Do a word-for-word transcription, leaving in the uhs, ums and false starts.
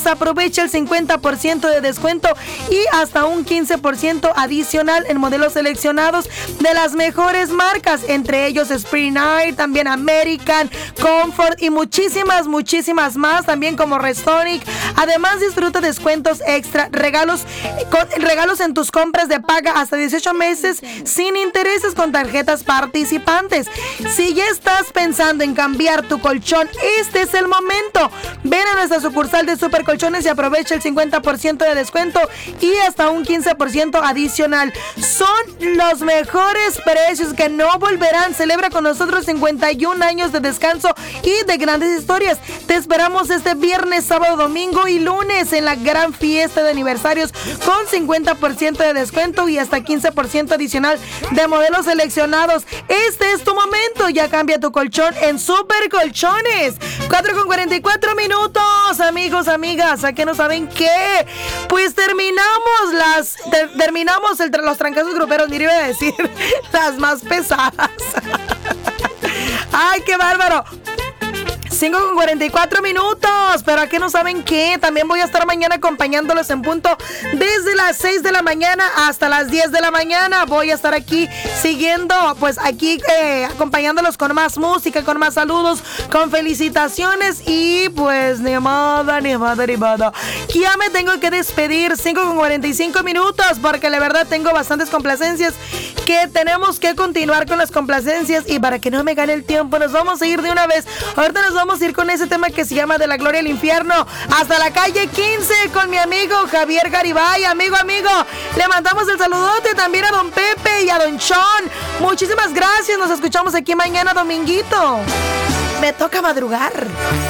Pues aprovecha el cincuenta por ciento de descuento y hasta un quince por ciento adicional en modelos seleccionados de las mejores marcas, entre ellos Spring Air, también American, Comfort y muchísimas, muchísimas más, también como Restonic. Además, disfruta descuentos extra, regalos, con, regalos en tus compras de paga hasta dieciocho meses sin intereses con tarjetas participantes. Si ya estás pensando en cambiar tu colchón, este es el momento. Ven a nuestra sucursal de Super Colchones y aprovecha el cincuenta por ciento de descuento y hasta un quince por ciento adicional. Son los mejores precios que no volverán. Celebra con nosotros cincuenta y un años de descanso y de grandes historias. Te esperamos este viernes, sábado, domingo y lunes en la gran fiesta de aniversarios con cincuenta por ciento de descuento y hasta quince por ciento adicional de modelos seleccionados. Este es tu momento. Ya cambia tu colchón en Super Colchones. cuatro con cuarenta y cuatro minutos, amigos, amigas. ¿A qué no saben qué? Pues terminamos las ter- terminamos el, los trancazos gruperos. Ni iba a decir las más pesadas. ¡Ay, qué bárbaro! cinco con cuarenta y cuatro minutos, pero ¿a qué no saben qué? También voy a estar mañana acompañándolos en punto desde las seis de la mañana hasta las diez de la mañana. Voy a estar aquí siguiendo, pues aquí eh, acompañándolos con más música, con más saludos, con felicitaciones y pues ni modo, ni modo, ni modo. Ya me tengo que despedir, cinco con cuarenta y cinco minutos, porque la verdad tengo bastantes complacencias que tenemos que continuar con las complacencias y para que no me gane el tiempo nos vamos a ir de una vez. Ahorita nos vamos a ir con ese tema que se llama De la Gloria al Infierno hasta la calle quince con mi amigo Javier Garibay. Amigo, amigo, le mandamos el saludote también a don Pepe y a don Sean. Muchísimas gracias, nos escuchamos aquí mañana dominguito. Me toca madrugar.